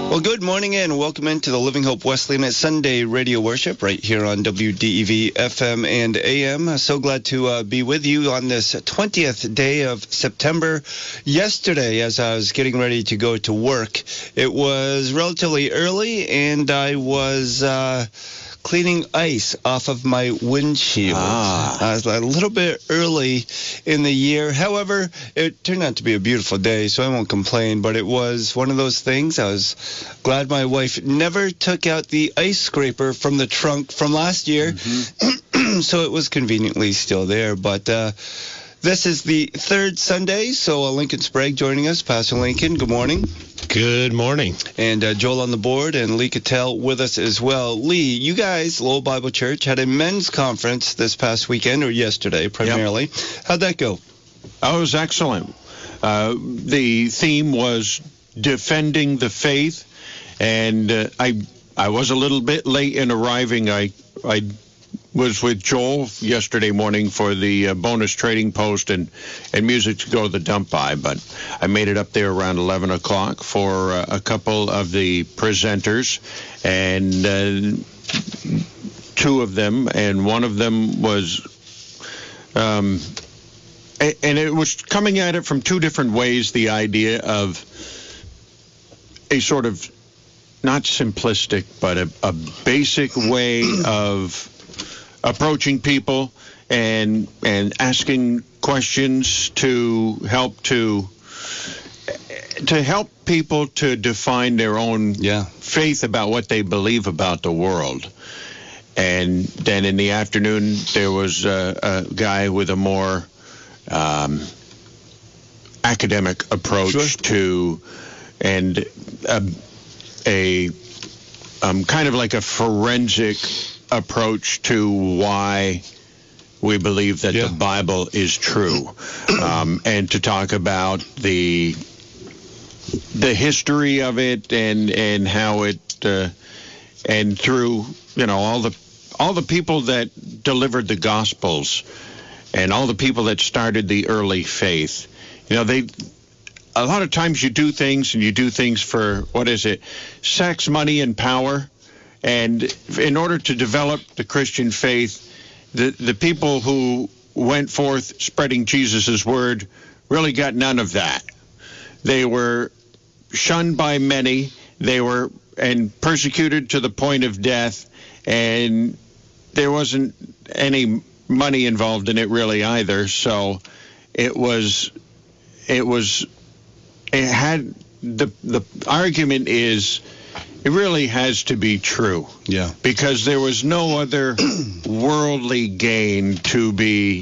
Well, good morning and welcome into the Living Hope Wesleyan Sunday radio worship right here on WDEV FM and AM. So glad to be with you on this 20th day of September. Yesterday, as I was getting ready to go to work, it was relatively early and I was cleaning ice off of my windshield. I was a little bit early in the year. However, it turned out to be a beautiful day, so I won't complain. But it was one of those things. I was glad my wife never took out the ice scraper from the trunk from last year, so it was conveniently still there. But this is the third Sunday, so Lincoln Sprague joining us. Pastor Lincoln, good morning. Good morning. And Joel on the board and Lee Cattell with us as well. Lee, you guys, Lowell Bible Church, had a men's conference this past weekend, or yesterday primarily. Yep. How'd that go? Oh, it was excellent. The theme was defending the faith, and I was a little bit late in arriving. I was with Joel yesterday morning for the bonus trading post and music to go to the dump by, but I made it up there around 11 o'clock for a couple of the presenters, and two of them, and one of them was, and it was coming at it from two different ways, the idea of a sort of, not simplistic, but a basic way of approaching people and asking questions to help people to define their own faith about what they believe about the world. And then in the afternoon, there was a guy with a more academic approach to, and a kind of like a forensic approach to why we believe that the Bible is true, and to talk about the history of it and how it and through all the people that delivered the Gospels and all the people that started the early faith. A lot of times you do things for sex, money, and power. And in order to develop the Christian faith, the people who went forth spreading Jesus' word really got none of that. They were shunned by many. They were persecuted to the point of death, and there wasn't any money involved in it really either. So it had the argument is, it really has to be true. Yeah. Because there was no other worldly gain to be